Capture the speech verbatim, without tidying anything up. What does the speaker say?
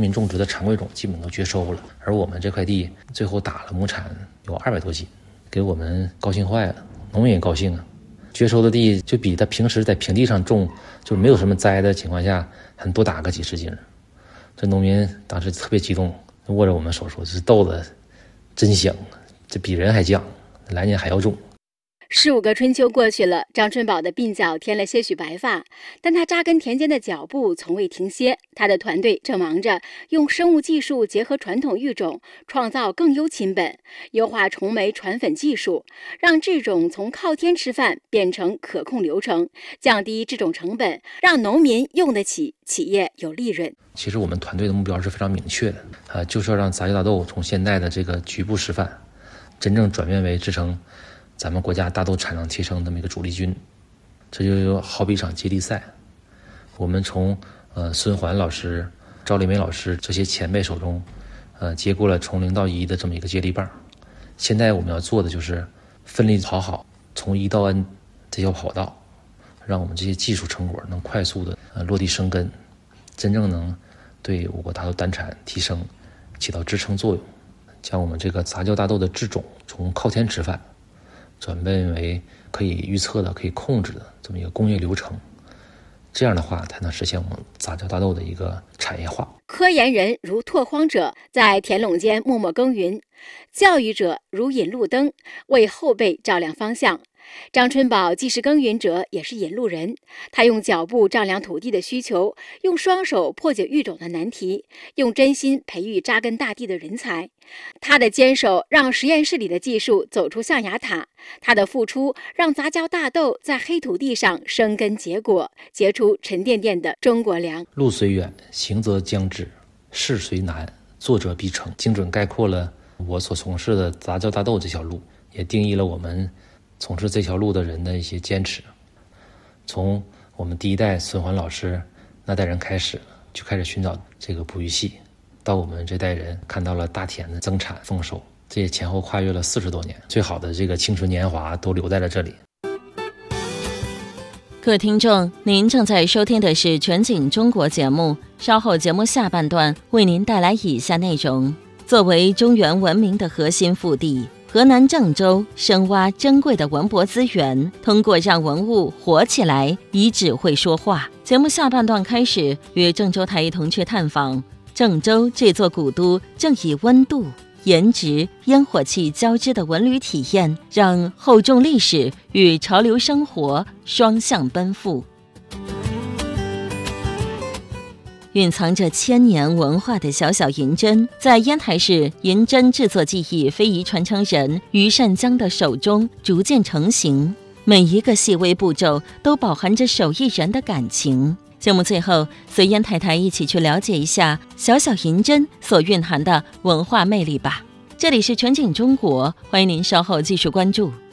民种植的常规种基本都绝收了，而我们这块地最后打了亩产有二百多斤，给我们高兴坏了，农民也高兴啊。绝收的地就比他平时在平地上种，就没有什么栽的情况下，还多打个几十斤。这农民当时特别激动，握着我们手说：“这豆子真香，这比人还犟，来年还要种。” 十五个春秋过去了，张春宝的鬓角添了些许白发，但他扎根田间的脚步从未停歇。他的团队正忙着用生物技术结合传统育种，创造更优亲本，优化虫媒传粉技术，让制种从靠天吃饭变成可控流程，降低制种成本，让农民用得起，企业有利润。 其实我们团队的目标是非常明确的，呃，就是要让杂交大豆从现在的这个局部示范，真正转变为制成咱们国家大豆产量提升这么一个主力军。这就好比一场接力赛，我们从呃孙环老师、赵丽梅老师这些前辈手中，呃接过了从零到一的这么一个接力棒。现在我们要做的就是奋力跑好从一到 N 这条跑道，让我们这些技术成果能快速的呃落地生根，真正能对我国大豆单产提升起到支撑作用，将我们这个杂交大豆的制种从靠天吃饭转变为可以预测的、可以控制的这么一个工业流程，这样的话才能实现我们杂交大豆的一个产业化。 科研人如拓荒者，在田垄间默默耕耘；教育者如引路灯，为后辈照亮方向。张春宝既是耕耘者，也是引路人。他用脚步丈量土地的需求，用双手破解育种的难题，用真心培育扎根大地的人才。他的坚守让实验室里的技术走出象牙塔，他的付出让杂交大豆在黑土地上生根结果，结出沉甸甸的中国粮。 路虽远，行则将至；事虽难，做者必成。精准概括了我所从事的杂交大豆这条路，也定义了我们从事这条路的人的一些坚持。从我们第一代孙环老师那代人开始，就开始寻找这个哺育系，到我们这代人看到了大田的增产丰收，这也前后跨越了四十多年，最好的这个青春年华都留在了这里。 各位听众，您正在收听的是全景中国节目，稍后节目下半段为您带来以下内容。作为中原文明的核心腹地，河南郑州深挖珍贵的文博资源，通过让文物活起来，以纸会说话。节目下半段开始，与郑州台一同去探访郑州这座古都，正以温度、颜值、烟火气交织的文旅体验，让厚重历史与潮流生活双向奔赴。蕴藏着千年文化的小小银针，在烟台市银针制作技艺非遗传承人于善江的手中逐渐成型，每一个细微步骤都饱含着手艺人的感情。节目最后，随烟太太一起去了解一下小小银针所蕴含的文化魅力吧。这里是全景中国，欢迎您稍后继续关注。